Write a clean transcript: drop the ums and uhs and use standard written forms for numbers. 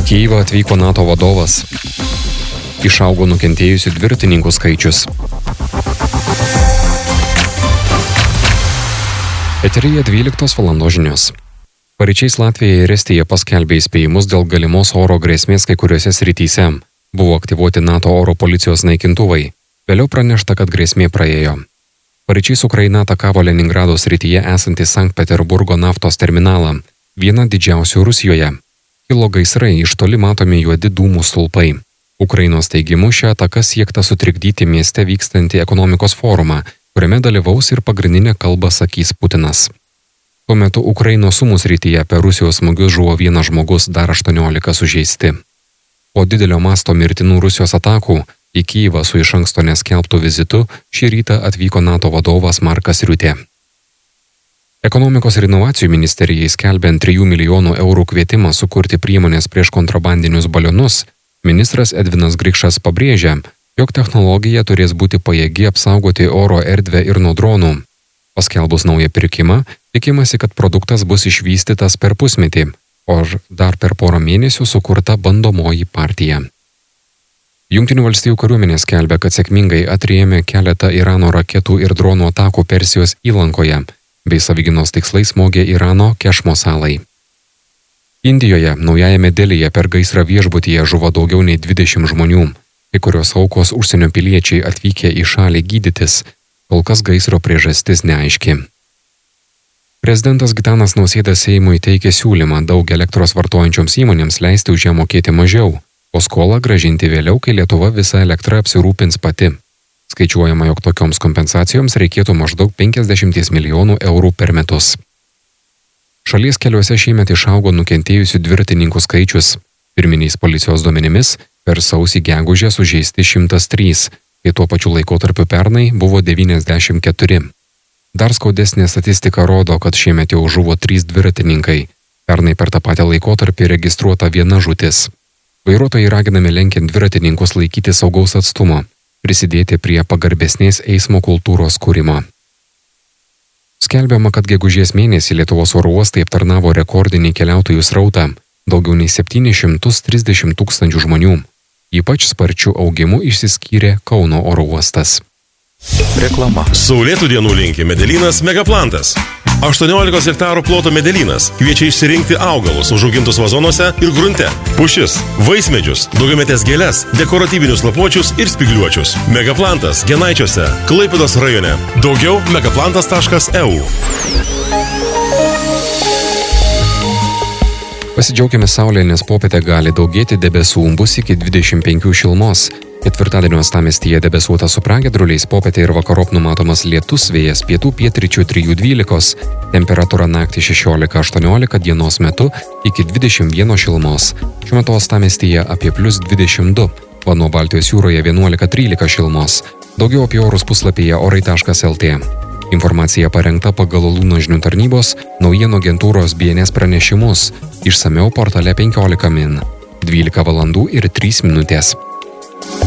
Kijevą atvyko NATO vadovas. Išaugo nukentėjusių dviratininkų skaičius. Eteryje 12 valandos žinios. Paryčiais Latvija ir Estija paskelbė įspėjimus dėl galimos oro grėsmės kai kuriuose srityse. Buvo aktyvuoti NATO oro policijos naikintuvai. Vėliau pranešta, kad grėsmė praėjo. Paryčiais Ukraina atakavo Leningrado srityje esantį Sankt Peterburgo naftos terminalą, vieną didžiausių Rusijoje. Kilo gaisrai, iš toli matomi juodi dūmų stulpai. Ukrainos teigimu šią ataką siekta sutrikdyti mieste vykstantį ekonomikos forumą, kuriame dalyvaus ir pagrindinę kalbą sakys Putinas. Tuo metu Ukrainos Sumų srityje per Rusijos smūgius žuvo vienas žmogus, dar 18 sužeisti. Po didelio masto mirtinų Rusijos atakų į Kijevą su iš anksto neskelbtų vizitu šį rytą atvyko NATO vadovas Markas Riutė. Ekonomikos ir inovacijų ministerijai skelbiant 3 milijonų eurų kvietimą sukurti priemonės prieš kontrabandinius balionus, ministras Edvinas Grikšas pabrėžia, jog technologija turės būti pajėgi apsaugoti oro erdvę ir nuo dronų. Paskelbus naują pirkimą, tikimasi, kad produktas bus išvystytas per pusmetį, o dar per porą mėnesių sukurta bandomoji partija. Jungtinių valstijų kariuomenė skelbia, kad sėkmingai atrėmė keletą Irano raketų ir dronų atakų Persijos įlankoje, bei savigynos tikslais smogė Irano Kešmo salai. Indijoje, Naujajame Delyje per gaisrą viešbutyje žuvo daugiau nei 20 žmonių, kai kurios aukos užsienio piliečiai atvykę į šalį gydytis, kol kas gaisro priežastis neaiški. Prezidentas Gitanas Nausėda Seimui teikė siūlymą daug elektros vartojančioms įmonėms leisti už ją mokėti mažiau, o skolą grąžinti vėliau, kai Lietuva visą elektrą apsirūpins pati. Skaičiuojama, jog tokioms kompensacijoms reikėtų maždaug 50 milijonų eurų per metus. Šalies keliuose šiemet išaugo nukentėjusių dviratininkų skaičius. Pirminiais policijos duomenimis per sausį gegužę sužeisti 103, kai tuo pačiu laikotarpiu pernai buvo 94. Dar skaudesnė statistika rodo, kad šiemet jau žuvo 3 dviratininkai. Pernai per tą patį laikotarpį registruota 1 žūtis. Vairuotojai raginami lenkiant dviratininkus laikyti saugaus atstumo, prisidėti prie pagarbesnės eismo kultūros kūrimo. Skelbiama, kad gegužės mėnesį Lietuvos oro uostai aptarnavo rekordinį keliautojų srautą, daugiau nei 730 000 žmonių. Ypač sparčiu augimu išsiskyrė Kauno oro uostas. Reklama. Saulėtų dienų linki Medelynas Megaplantas. 18 hektarų ploto Medelynas kviečia išsirinkti augalus užaugintus vazonuose ir grunte, pušis, vaismedžius, daugiametės gėles, dekoratyvinius lapuočius ir spygliuočius. Megaplantas Genaičiuose, Klaipėdos rajone. Daugiau megaplantas.eu. Pasidžiaukime saulė, nes popietę gali daugėti debesų, bus iki 25 šilumos. Ketvirtadienio uostamiestyje debesuota su pragiedruliais, popietę ir vakarop numatomas lietus, vėjas pietų pietryčių 3–12, temperatūra naktį 16–18, dienos metu iki 21 šilumos. Šiuo metu uostamiestyje apie +22, o nuo Baltijos jūroje 11–13 šilumos. Daugiau apie orus puslapyje orai.lt. Informacija parengta pagal Lūno žinių tarnybos naujienų agentūros BNS pranešimus. Išsamiau portale 15 min. 12 valandų ir 3 minutės.